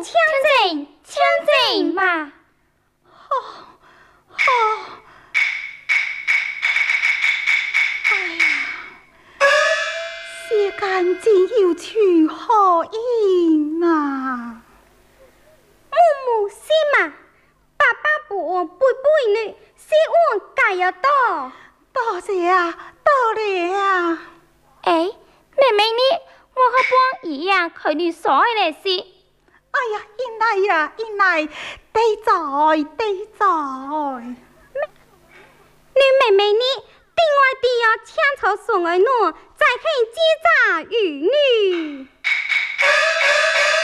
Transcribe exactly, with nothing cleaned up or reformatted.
请进，请进嘛。 好，好。哎呀，世间真有趣好音啊！ 母母是嘛？爸爸不我背背呢，是我该要多。 多谢啊，多谢啊。 哎，妹妹呢？我和帮姨呀，佢哋所有嘅事。 哎呀，因来呀，因来，地在，地在。 你妹妹呢？另外地要请求送来喏，再去结扎与女。